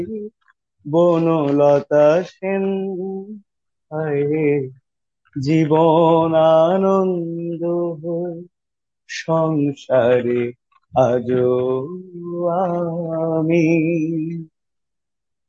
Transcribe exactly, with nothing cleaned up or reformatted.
বনলতা সেন, হায়রে জীবন আনন্দ হই সংসারে আজো আমি।